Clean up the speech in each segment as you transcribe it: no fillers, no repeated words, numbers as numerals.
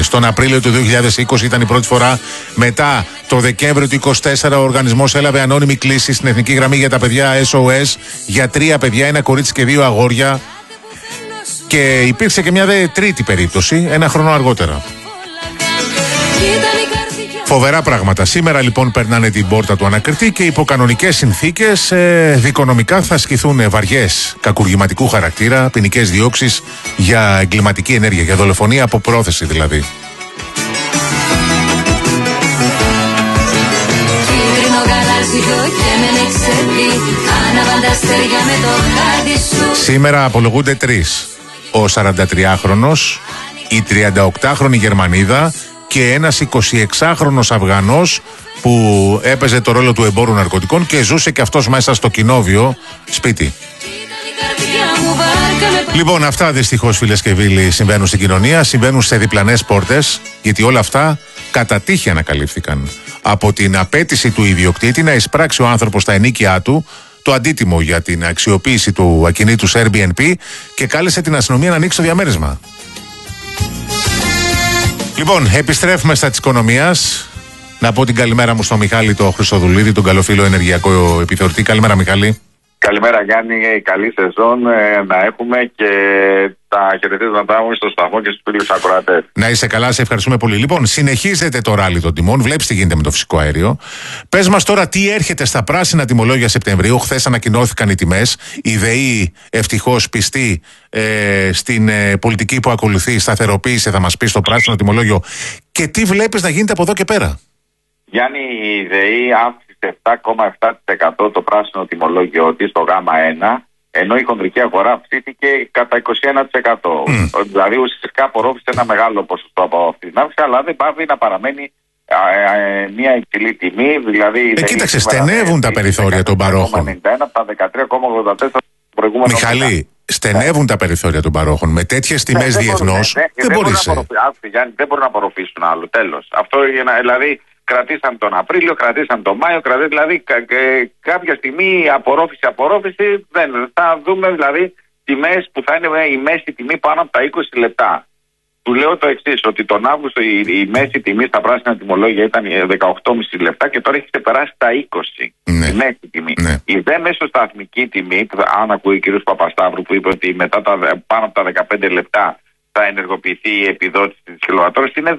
Στον Απρίλιο του 2020 ήταν η πρώτη φορά. Μετά το Δεκέμβριο του 2024 ο οργανισμός έλαβε ανώνυμη κλήση στην εθνική γραμμή για τα παιδιά SOS για 3 παιδιά, 1 κορίτσι και 2 αγόρια. Και υπήρξε και μια τρίτη περίπτωση, 1 χρόνο αργότερα. Φοβερά πράγματα. Σήμερα λοιπόν περνάνε την πόρτα του ανακριτή και υπό κανονικές συνθήκες δικονομικά θα ασκηθούν βαριές κακουργηματικού χαρακτήρα ποινικές διώξεις για εγκληματική ενέργεια, για δολοφονία από πρόθεση δηλαδή. Σήμερα απολογούνται 3. Ο 43χρονος, η 38χρονη Γερμανίδα και ένας 26χρονος Αφγανός που έπαιζε το ρόλο του εμπόρου ναρκωτικών και ζούσε και αυτός μέσα στο κοινόβιο σπίτι. Λοιπόν, αυτά δυστυχώς φίλες και φίλοι συμβαίνουν στην κοινωνία, συμβαίνουν σε διπλανές πόρτες, γιατί όλα αυτά κατά τύχη ανακαλύφθηκαν από την απέτηση του ιδιοκτήτη να εισπράξει ο άνθρωπος στα ενίκια του το αντίτιμο για την αξιοποίηση του ακινήτου Airbnb και κάλεσε την αστυνομία να ανοίξει το διαμέρισμα. Λοιπόν, επιστρέφουμε στα της οικονομίας. Να πω την καλημέρα μου στον Μιχάλη το Χρυσοδουλίδη, τον καλοφίλο ενεργειακό επιθεωρητή. Καλημέρα, Μιχάλη. Καλημέρα, Γιάννη. Καλή σεζόν να έχουμε και τα χαιρετίσματά μου στο σταθμό και στους φίλους ακροατές. Να είσαι καλά, σε ευχαριστούμε πολύ. Λοιπόν, συνεχίζεται το ράλι των τιμών. Βλέπεις τι γίνεται με το φυσικό αέριο. Πες μας τώρα τι έρχεται στα πράσινα τιμολόγια Σεπτεμβρίου. Χθες ανακοινώθηκαν οι τιμές. Η ΔΕΗ ευτυχώς πιστή στην πολιτική που ακολουθεί, σταθεροποίησε, θα μας πει στο πράσινο τιμολόγιο. Και τι βλέπεις να γίνεται από εδώ και πέρα? Γιάννη, η ΔΕΗ αύξησε 7,7% το πράσινο τιμολόγιο της στο Γ1, ενώ η χονδρική αγορά αυξήθηκε κατά 21%. Δηλαδή ουσιαστικά απορρόφησε ένα μεγάλο ποσοστό από αυτή την αύξηση, αλλά δεν πάβει να παραμένει μια υψηλή τιμή. Δηλαδή, κοίταξε, στενεύουν τα περιθώρια των παρόχων. 91 από τα 13,84 προηγούμενο. Μιχαλή, στενεύουν τα περιθώρια των παρόχων. Με τέτοιες τιμές διεθνώς δεν μπορείς. Δεν μπορούν να απορροφήσουν άλλο. Τέλος. Αυτό δηλαδή. Κρατήσαν τον Απρίλιο, κρατήσαν τον Μάιο, δηλαδή κάποια στιγμή απορρόφηση δεν θα δούμε δηλαδή τιμές που θα είναι η μέση τιμή πάνω από τα 20 λεπτά. Του λέω το εξής, ότι τον Αύγουστο η μέση τιμή στα πράσινα τιμολόγια ήταν 18,5 λεπτά και τώρα έχει ξεπεράσει τα 20. Ναι. Η μέση τιμή. Ναι. Η δε μεσοσταθμική τιμή, αν ακούει ο κ. Παπασταύρου που είπε ότι μετά πάνω από τα 15 λεπτά θα ενεργοποιηθεί η επιδότηση της κιλοβατόρας, είναι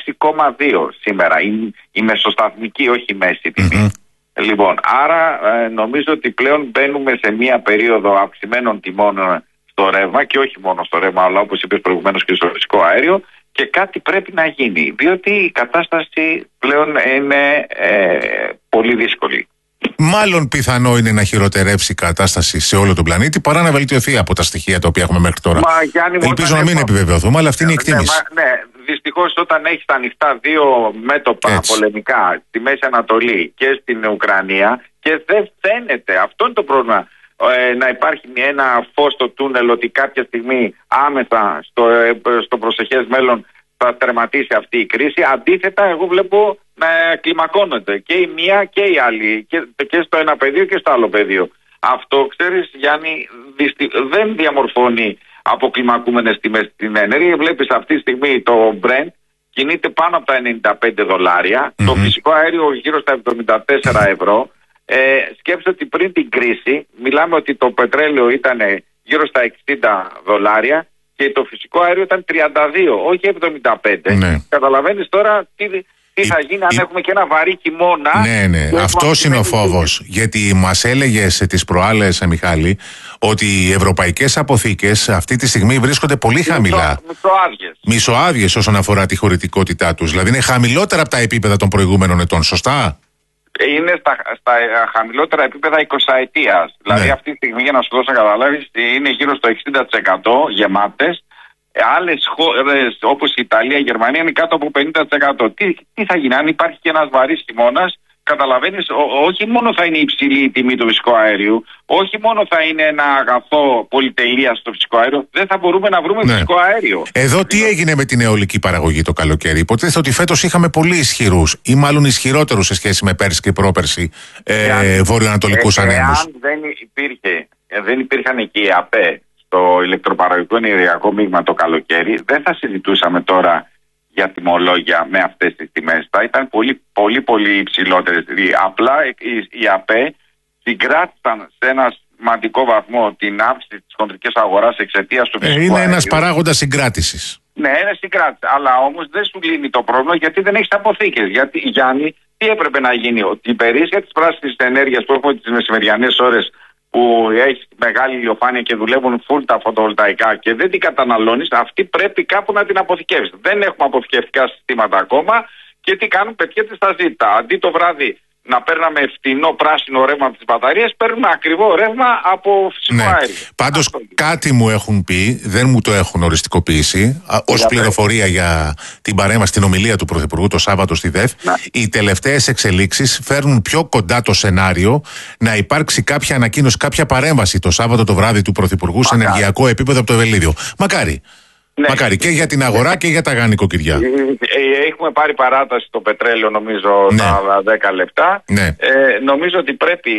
16,2 σήμερα. Η μεσοσταθμική, όχι η μέση τιμή. Λοιπόν, άρα νομίζω ότι πλέον μπαίνουμε σε μια περίοδο αυξημένων τιμών στο ρεύμα και όχι μόνο στο ρεύμα, αλλά όπως είπες προηγουμένως και στο φυσικό αέριο, και κάτι πρέπει να γίνει, διότι η κατάσταση πλέον είναι πολύ δύσκολη. Μάλλον πιθανό είναι να χειροτερεύσει η κατάσταση σε όλο τον πλανήτη παρά να βελτιωθεί από τα στοιχεία τα οποία έχουμε μέχρι τώρα. Ελπίζω να μην επιβεβαιωθούμε, αλλά αυτή είναι η εκτίμηση. Ναι, δυστυχώς όταν έχεις ανοιχτά δύο μέτωπα πολεμικά στη Μέση Ανατολή και στην Ουκρανία και δεν φαίνεται, αυτό είναι το πρόβλημα, να υπάρχει ένα φως στο τούνελ ότι κάποια στιγμή άμεσα στο προσεχές μέλλον θα τερματίσει αυτή η κρίση. Αντίθετα, εγώ βλέπω να κλιμακώνεται και η μία και η άλλη, και στο ένα πεδίο και στο άλλο πεδίο. Αυτό, ξέρεις, Γιάννη, δεν διαμορφώνει αποκλιμακούμενες τιμές στην ενέργεια. Βλέπεις αυτή τη στιγμή το Brent κινείται πάνω από τα $95, το φυσικό αέριο γύρω στα 74 ευρώ. Σκέψτε ότι πριν την κρίση μιλάμε ότι το πετρέλαιο ήταν γύρω στα $60 και το φυσικό αέριο ήταν 32, όχι 75. Ναι. Καταλαβαίνεις τώρα τι θα γίνει αν έχουμε και ένα βαρύ χειμώνα. Ναι. Αυτός είναι ο φόβος. Γιατί μας έλεγες τις προάλλες, Μιχάλη, ότι οι ευρωπαϊκές αποθήκες αυτή τη στιγμή βρίσκονται πολύ χαμηλά. Μισοάδιες όσον αφορά τη χωρητικότητά τους. Δηλαδή είναι χαμηλότερα από τα επίπεδα των προηγούμενων ετών, σωστά? Είναι στα χαμηλότερα επίπεδα 20ετίας. Δηλαδή αυτή τη στιγμή, για να σου δώσω να καταλάβεις, είναι γύρω στο 60% γεμάτες. Άλλες χώρες όπως η Ιταλία, η Γερμανία είναι κάτω από 50%. Τι θα γίνει αν υπάρχει και ένας βαρύς χειμώνας? Καταλαβαίνεις, όχι μόνο θα είναι υψηλή η τιμή του φυσικού αερίου, όχι μόνο θα είναι ένα αγαθό πολυτελείας στο φυσικό αέριο, δεν θα μπορούμε να βρούμε φυσικό αέριο. Εδώ τι έγινε με την αιωλική παραγωγή το καλοκαίρι? Υποτίθεται ότι φέτος είχαμε πολύ ισχυρούς ή μάλλον ισχυρότερους σε σχέση με πέρσι και πρόπερσι βορειοανατολικούς ανέμους. Αν δεν υπήρχαν εκεί οι ΑΠΕ στο ηλεκτροπαραγωγικό ενεργειακό μείγμα το καλοκαίρι, δεν θα συζητούσαμε τώρα για τιμολόγια με αυτές τις τιμές. Θα ήταν πολύ υψηλότερες. Απλά οι ΑΠΕ συγκράτησαν σε ένα σημαντικό βαθμό την αύξηση της χοντρικής αγοράς εξαιτίας του φυσικού είναι ένας παράγοντας συγκράτησης. Ναι, είναι συγκράτηση. Αλλά όμως δεν σου λύνει το πρόβλημα γιατί δεν έχεις αποθήκες. Γιατί, Γιάννη, τι έπρεπε να γίνει? Ότι η περίσσια της πράσινης ενέργειας που έχουμε τις μεσημεριανές ώρες που έχει μεγάλη ηλιοφάνεια και δουλεύουν full τα φωτοβολταϊκά και δεν την καταναλώνεις, αυτή πρέπει κάπου να την αποθηκεύεις. Δεν έχουμε αποθηκευτικά συστήματα ακόμα και τι κάνουν? Πετιέται στα ζήτα. Αντί το βράδυ να παίρναμε φτηνό πράσινο ρεύμα από τις μπαταρίες, παίρνουμε ακριβό ρεύμα από φυσικό αέριο. Πάντως κάτι μου έχουν πει, δεν μου το έχουν οριστικοποιήσει, ως πληροφορία για την παρέμβαση, την ομιλία του Πρωθυπουργού το Σάββατο στη ΔΕΘ. Οι τελευταίες εξελίξεις φέρνουν πιο κοντά το σενάριο να υπάρξει κάποια ανακοίνωση, κάποια παρέμβαση το Σάββατο το βράδυ του Πρωθυπουργού σε ενεργειακό επίπεδο από το Ευελίδιο. Μακάρι. Ναι. Μακάρι και για την αγορά και για τα νοικοκυριά. Έχουμε πάρει παράταση στο πετρέλαιο, νομίζω, τα 10 λεπτά. Ναι. Νομίζω ότι πρέπει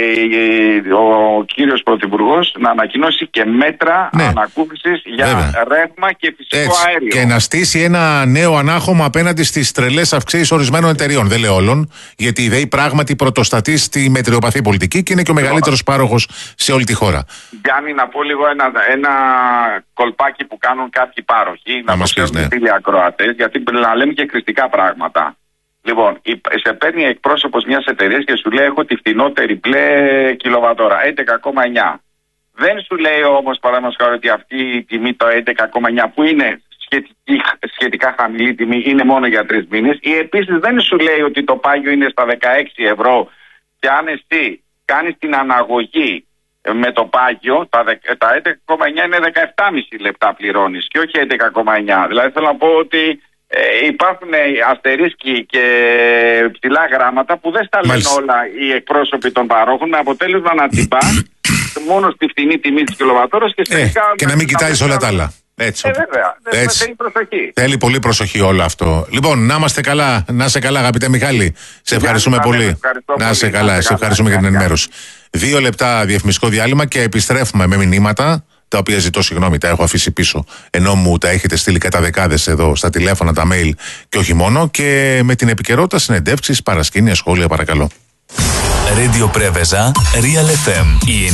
ο κύριος Πρωθυπουργός να ανακοινώσει και μέτρα ανακούφισης για ρεύμα και φυσικό αέριο. Και να στήσει ένα νέο ανάχωμα απέναντι στις τρελές αυξήσεις ορισμένων εταιριών. Δεν λέω όλων, γιατί η ΔΕΗ πράγματι πρωτοστατεί στη μετριοπαθή πολιτική και είναι και ο μεγαλύτερος πάροχος σε όλη τη χώρα. Γιάννη, να πω λίγο ένα κολπάκι που κάνουν κάποιοι πάροχοι, να μας ξέρουν φίλοι ακροατές, γιατί να λέμε και κριτικά πράγματα. Λοιπόν, σε παίρνει εκπρόσωπος μιας εταιρείας και σου λέει: έχω τη φθηνότερη μπλε κιλοβατόρα, 11,9. Δεν σου λέει όμως, παραδείγματος χάρη, ότι αυτή η τιμή, το 11,9, που είναι σχετικά χαμηλή τιμή, είναι μόνο για 3 μήνες. Ή επίσης δεν σου λέει ότι το πάγιο είναι στα 16 ευρώ και αν εσύ κάνεις την αναγωγή με το πάγιο, τα 11,9 είναι 17,5 λεπτά πληρώνεις και όχι 11,9. Δηλαδή θέλω να πω ότι υπάρχουν αστερίσκοι και ψηλά γράμματα που δεν στα λένε όλα οι εκπρόσωποι των παρόχων, με αποτέλεσμα να τυπά μόνο στη φθηνή τιμή της κιλοβατόρας και να μην κοιτάζεις όλα τα άλλα. Έτσι. Βέβαια. Θέλει προσοχή. Θέλει πολύ προσοχή όλο αυτό. Λοιπόν, να είμαστε καλά. Να είσαι καλά, αγαπητέ Μιχάλη. Σε ευχαριστούμε πολύ. Να είσαι καλά. Σε ευχαριστούμε για την ενημέρωση. 2 λεπτά διαφημιστικό διάλειμμα και επιστρέφουμε με μηνύματα, τα οποία ζητώ συγγνώμη, τα έχω αφήσει πίσω, ενώ μου τα έχετε στείλει κατά δεκάδες εδώ στα τηλέφωνα, τα mail και όχι μόνο, και με την επικαιρότητα, συνεντεύξεις, παρασκήνια, σχόλια, παρακαλώ. Radio Preveza, Real FM.